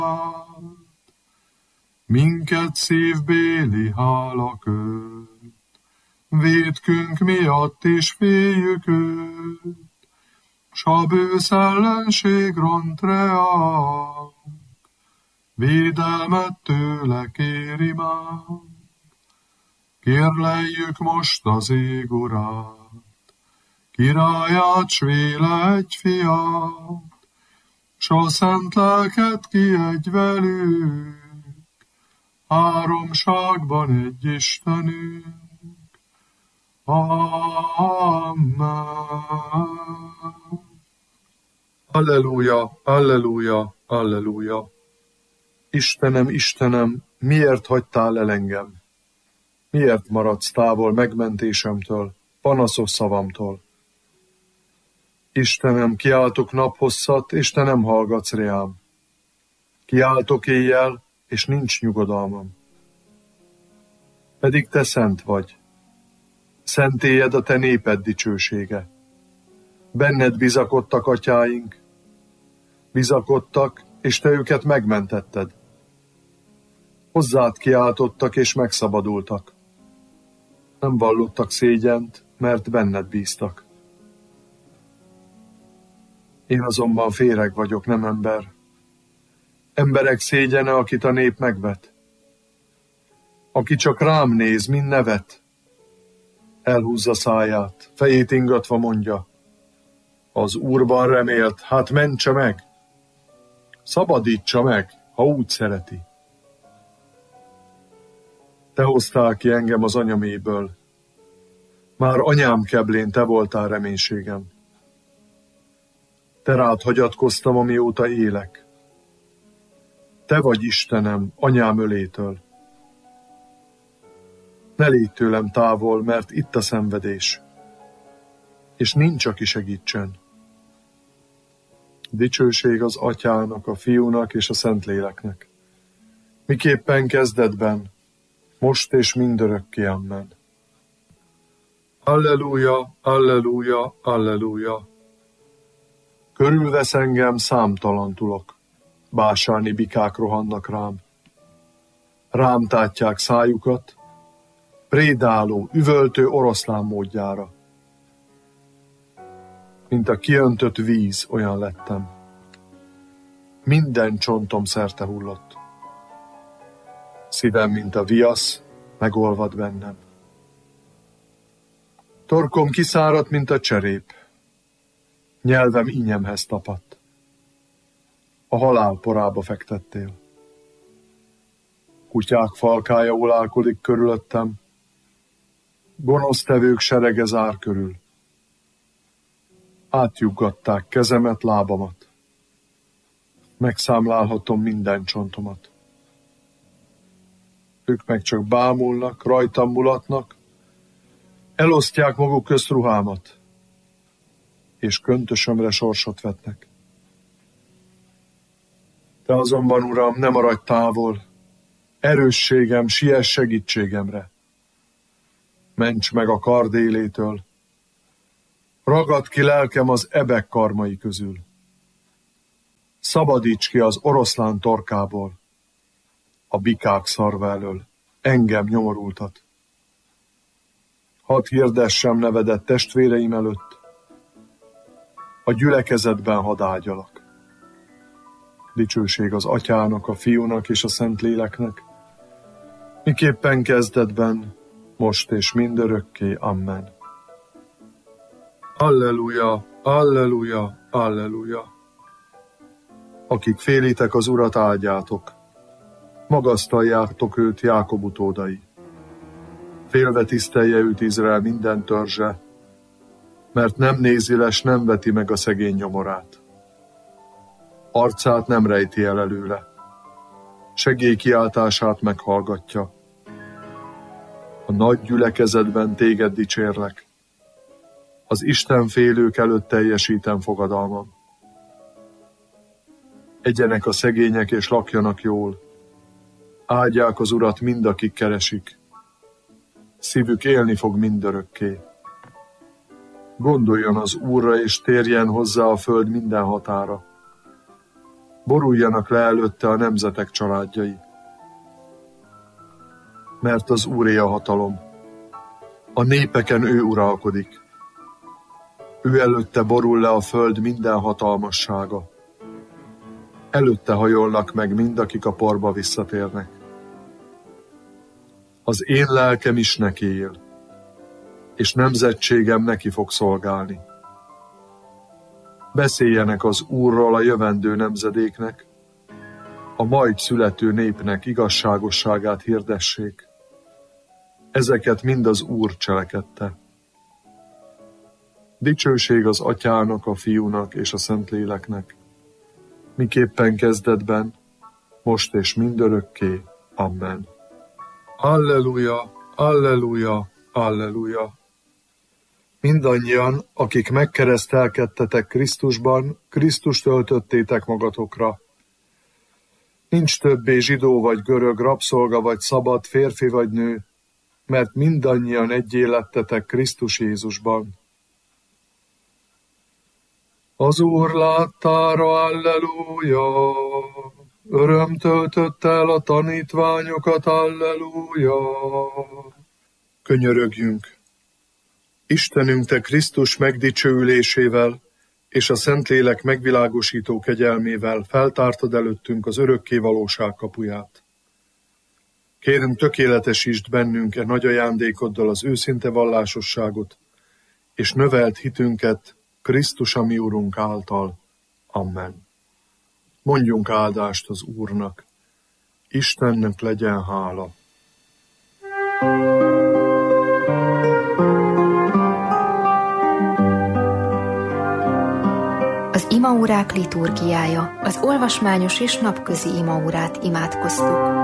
minket szívbéli hála költ. Vétkünk miatt is féljük őt, s a bősz ellenség ront reánk, védelmet tőle kéri már. Kérleljük most az ég urát, királyát, s véle egy fiát, s a szent lelket kiadj velünk, háromságban egy Istenünk. Amen. Alleluja, alleluja, alleluja. Istenem, Istenem, miért hagytál el engem? Miért maradsz távol megmentésemtől, panaszos szavamtól? Istenem, kiáltok naphosszat, és te nem hallgatsz reám. Kiáltok éjjel, és nincs nyugodalmam. Pedig te szent vagy. Szentélyed a te néped dicsősége. Benned bizakodtak atyáink. Bizakodtak, és te őket megmentetted. Hozzád kiáltottak, és megszabadultak. Nem vallottak szégyent, mert benned bíztak. Én azonban féreg vagyok, nem ember. Emberek szégyene, akit a nép megvet. Aki csak rám néz, mind nevet. Elhúzza száját, fejét ingatva mondja. Az Úrban remélt, hát mentse meg. Szabadítsa meg, ha úgy szereti. Te hoztál ki engem az anyaméből. Már anyám keblén te voltál reménységem. Te rád hagyatkoztam, amióta élek. Te vagy Istenem, anyám ölétől. Ne légy tőlem távol, mert itt a szenvedés, és nincs, aki segítsen. Dicsőség az Atyának, a Fiúnak és a Szentléleknek. Miképpen kezdetben, most és mindörökké, amen. Alleluja, alleluja, alleluja. Körülvesz engem számtalan tulok, básáni bikák rohannak rám. Rám tátják szájukat, prédáló, üvöltő oroszlán módjára. Mint a kiöntött víz, olyan lettem. Minden csontom szerte hullott. Szívem, mint a viasz, megolvad bennem. Torkom kiszáradt, mint a cserép. Nyelvem ínyemhez tapadt. A halál porába fektettél. Kutyák falkája olálkodik körülöttem. Gonosztevők serege zár körül. Átjuggatták kezemet, lábamat. Megszámlálhatom minden csontomat. Ők meg csak bámulnak, rajtam mulatnak, elosztják maguk közt ruhámat, és köntösömre sorsot vetnek. Te azonban, Uram, ne maradj távol, erősségem, siess segítségemre. Ments meg a kard élétől, ragadd ki lelkem az ebek karmai közül. Szabadíts ki az oroszlán torkából, a bikák szarva elől, engem nyomorultat. Hadd hirdessem nevedet testvéreim előtt, a gyülekezetben hadd ágyalak. Dicsőség az Atyának, a Fiúnak és a Szentléleknek, miképpen kezdetben, most és mindörökké, amen. Alleluja, alleluja, alleluja. Akik félitek az Urat, áldjátok, magasztaljátok őt, Jákob utódai. Félve tisztelje őt Izrael minden törzse, mert nem nézi le, s nem veti meg a szegény nyomorát. Arcát nem rejti el előle, segélykiáltását meghallgatja. A nagy gyülekezetben téged dicsérlek, az Istenfélők előtt teljesítem fogadalmam. Egyenek a szegények és lakjanak jól, áldják az Urat mind, akik keresik. Szívük élni fog mindörökké. Gondoljon az Úrra, és térjen hozzá a föld minden határa. Boruljanak le előtte a nemzetek családjai. Mert az Úré a hatalom. A népeken ő uralkodik. Ő előtte borul le a föld minden hatalmassága. Előtte hajolnak meg mind, akik a porba visszatérnek. Az én lelkem is neki él, és nemzetségem neki fog szolgálni. Beszéljenek az Úrról a jövendő nemzedéknek, a majd születő népnek igazságosságát hirdessék. Ezeket mind az Úr cselekedte. Dicsőség az Atyának, a Fiúnak és a Szentléleknek, miképpen kezdetben, most és mindörökké. Amen. Alleluja, alleluja, alleluja. Mindannyian, akik megkeresztelkedtetek Krisztusban, Krisztust öltöttétek magatokra. Nincs többé zsidó vagy görög, rabszolga vagy szabad, férfi vagy nő, mert mindannyian egyé lettetek Krisztus Jézusban. Az Úr láttára, alleluja! Öröm töltött el a tanítványokat, alleluja! Könyörögjünk! Istenünk, te Krisztus megdicsőülésével és a Szentlélek megvilágosító kegyelmével feltártad előttünk az örökké valóság kapuját. Kérünk, tökéletesítsd bennünk e nagy ajándékoddal az őszinte vallásosságot, és növeld hitünket Krisztus a mi Urunk által. Amen. Mondjunk áldást az Úrnak. Istennek legyen hála. Az imaórák liturgiája, az olvasmányos és napközi imaórát imádkoztuk.